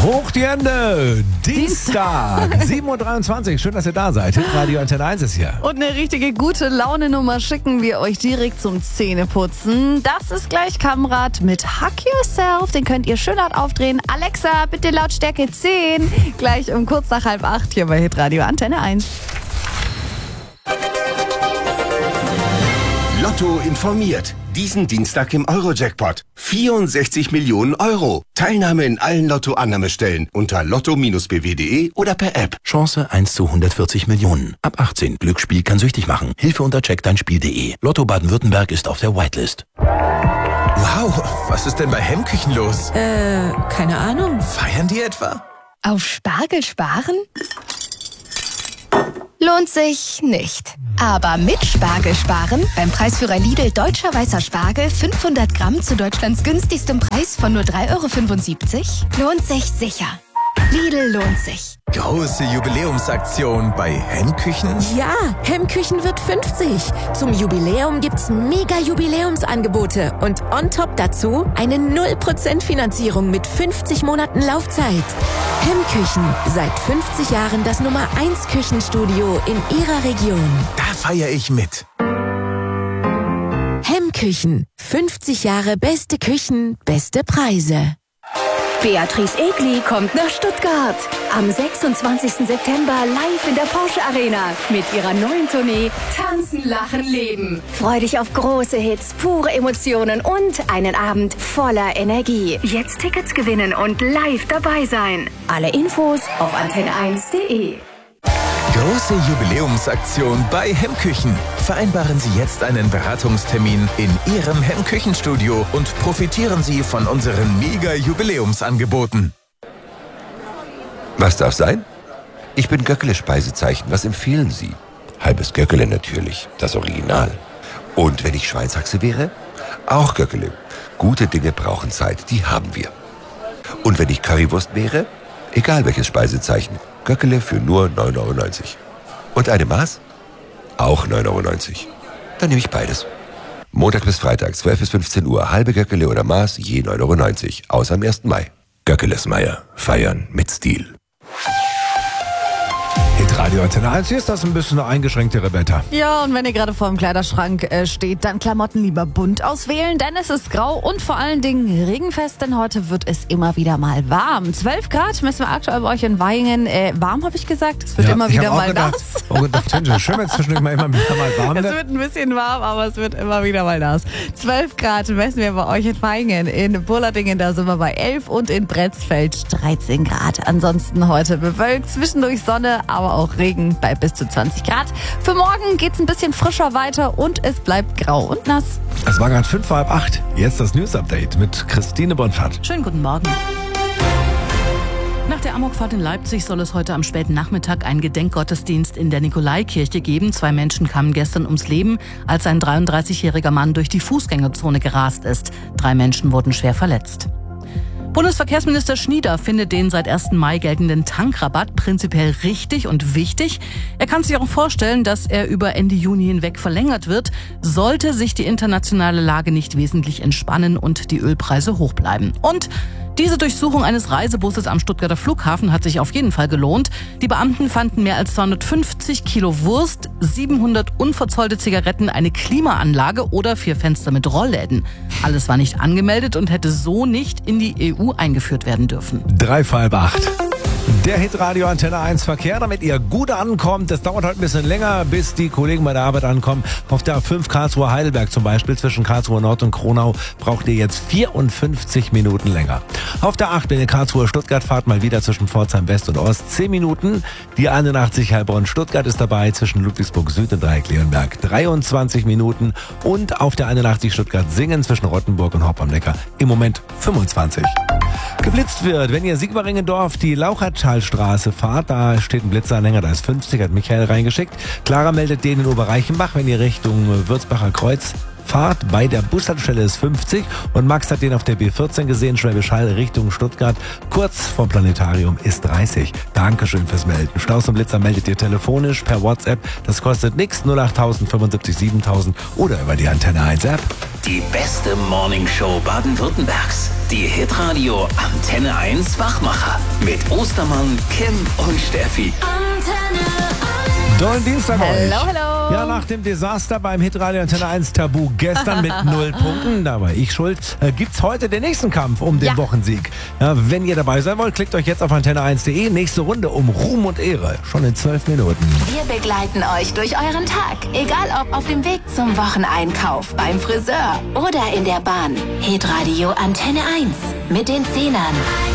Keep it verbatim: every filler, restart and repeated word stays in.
Hoch die Hände! Dienstag, sieben Uhr dreiundzwanzig. Schön, dass ihr da seid. Radio Antenne eins ist hier. Und eine richtige gute Laune-Nummer schicken wir euch direkt zum Zähneputzen. Das ist gleich Kamrat mit Hack Yourself. Den könnt ihr schön laut aufdrehen. Alexa, bitte Lautstärke zehn. Gleich um kurz nach halb acht hier bei Hitradio Antenne eins. Lotto informiert. Diesen Dienstag im Euro-Jackpot. vierundsechzig Millionen Euro. Teilnahme in allen Lotto-Annahmestellen unter lotto Bindestrich b w punkt d e oder per App. Chance eins zu hundertvierzig Millionen. Ab achtzehn. Glücksspiel kann süchtig machen. Hilfe unter check dein spiel punkt d e. Lotto Baden-Württemberg ist auf der Whitelist. Wow, was ist denn bei Hemmküchen los? Äh, keine Ahnung. Feiern die etwa? Auf Spargel sparen? Lohnt sich nicht. Aber mit Spargel sparen, beim Preisführer Lidl Deutscher Weißer Spargel fünfhundert Gramm zu Deutschlands günstigstem Preis von nur drei Euro fünfundsiebzig, lohnt sich sicher. Lidl lohnt sich. Große Jubiläumsaktion bei Hemmküchen? Ja, Hemmküchen wird fünfzig. Zum Jubiläum gibt's mega Jubiläumsangebote und on top dazu eine null Prozent Finanzierung mit fünfzig Monaten Laufzeit. Hemmküchen, seit fünfzig Jahren das Nummer eins Küchenstudio in ihrer Region. Da feiere ich mit. Hemmküchen, fünfzig Jahre beste Küchen, beste Preise. Beatrice Egli kommt nach Stuttgart. Am sechsundzwanzigsten September live in der Porsche Arena mit ihrer neuen Tournee Tanzen, Lachen, Leben. Freu dich auf große Hits, pure Emotionen und einen Abend voller Energie. Jetzt Tickets gewinnen und live dabei sein. Alle Infos auf antenne eins punkt de. Große Jubiläumsaktion bei Hemmküchen. Vereinbaren Sie jetzt einen Beratungstermin in Ihrem Hemmküchenstudio und profitieren Sie von unseren Mega-Jubiläumsangeboten. Was darf sein? Ich bin Göckele Speisezeichen. Was empfehlen Sie? Halbes Göckele natürlich, das Original. Und wenn ich Schweinshaxe wäre? Auch Göckele. Gute Dinge brauchen Zeit, die haben wir. Und wenn ich Currywurst wäre? Egal welches Speisezeichen. Göckele für nur neun Euro neunzig. Und eine Maß? Auch neun Euro neunzig. Dann nehme ich beides. Montag bis Freitag, zwölf bis fünfzehn Uhr, halbe Göckele oder Maß, je neun Euro neunzig. Außer am ersten Mai. Göckeles Meier. Feiern mit Stil. Radio Antenne eins, hier ist das ein bisschen eingeschränktere Wetter. Ja, und wenn ihr gerade vor dem Kleiderschrank äh, steht, dann Klamotten lieber bunt auswählen, denn es ist grau und vor allen Dingen regenfest, denn heute wird es immer wieder mal warm. zwölf Grad messen wir aktuell bei euch in Vaihingen. Äh, warm habe ich gesagt, es wird ja, immer wieder mal gedacht, nass. Oh, gedacht, schön, wenn es zwischendurch mal immer wieder mal warm Es wird. wird ein bisschen warm, aber es wird immer wieder mal nass. zwölf Grad messen wir bei euch in Vaihingen. In Burladingen, da sind wir bei elf und in Bretzfeld dreizehn Grad. Ansonsten heute bewölkt, zwischendurch Sonne, aber auch Regen bei bis zu zwanzig Grad. Für morgen geht es ein bisschen frischer weiter und es bleibt grau und nass. Es war gerade fünf vor halb acht. Jetzt das News-Update mit Christine Bonfart. Schönen guten Morgen. Nach der Amokfahrt in Leipzig soll es heute am späten Nachmittag einen Gedenkgottesdienst in der Nikolaikirche geben. Zwei Menschen kamen gestern ums Leben, als ein dreiunddreißigjähriger Mann durch die Fußgängerzone gerast ist. Drei Menschen wurden schwer verletzt. Bundesverkehrsminister Schnieder findet den seit ersten Mai geltenden Tankrabatt prinzipiell richtig und wichtig. Er kann sich auch vorstellen, dass er über Ende Juni hinweg verlängert wird, sollte sich die internationale Lage nicht wesentlich entspannen und die Ölpreise hoch bleiben. Und diese Durchsuchung eines Reisebusses am Stuttgarter Flughafen hat sich auf jeden Fall gelohnt. Die Beamten fanden mehr als zweihundertfünfzig Kilo Wurst, siebenhundert unverzollte Zigaretten, eine Klimaanlage oder vier Fenster mit Rollläden. Alles war nicht angemeldet und hätte so nicht in die E U eingeführt werden dürfen. Drei vor halb acht. Der Hitradio Antenne eins Verkehr, damit ihr gut ankommt. Das dauert heute ein bisschen länger, bis die Kollegen bei der Arbeit ankommen. Auf der A fünf Karlsruhe Heidelberg zum Beispiel, zwischen Karlsruhe Nord und Kronau, braucht ihr jetzt vierundfünfzig Minuten länger. Auf der acht, wenn ihr Karlsruhe Stuttgart fahrt, mal wieder zwischen Pforzheim West und Ost, zehn Minuten. Die einundachtzig Heilbronn Stuttgart ist dabei, zwischen Ludwigsburg Süd und Dreieck-Leonberg, dreiundzwanzig Minuten. Und auf der einundachtzig Stuttgart Singen zwischen Rottenburg und Hopp am Neckar im Moment fünfundzwanzig. Geblitzt wird, wenn ihr Sigmaringendorf die Lauchertalstraße fahrt, da steht ein Blitzeranhänger, da ist fünfzig, hat Michael reingeschickt. Clara meldet den in Oberreichenbach, wenn ihr Richtung Würzbacher Kreuz Fahrt bei der Bushaltestelle ist fünfzig und Max hat den auf der B vierzehn gesehen, Schwäbisch Hall Richtung Stuttgart. Kurz vom Planetarium ist dreißig. Dankeschön fürs Melden. Staus und Blitzer meldet ihr telefonisch per WhatsApp. Das kostet nichts. null acht null null fünfundsiebzig siebentausend oder über die Antenne eins App. Die beste Morningshow Baden-Württembergs. Die Hitradio Antenne eins Wachmacher. Mit Ostermann, Kim und Steffi. Antenne Dollen Dienstag euch. Hello, hello. Ja, nach dem Desaster beim Hitradio Antenne eins Tabu gestern mit null Punkten, da war ich schuld, äh, gibt's heute den nächsten Kampf um den Ja. Wochensieg. Ja, wenn ihr dabei sein wollt, klickt euch jetzt auf antenne eins punkt de. Nächste Runde um Ruhm und Ehre. Schon in zwölf Minuten. Wir begleiten euch durch euren Tag. Egal ob auf dem Weg zum Wocheneinkauf, beim Friseur oder in der Bahn. Hitradio Antenne eins mit den Zehnern.